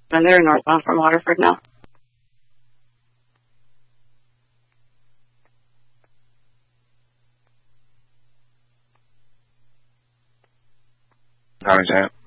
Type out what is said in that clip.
And they're northbound from Waterford now. How is that?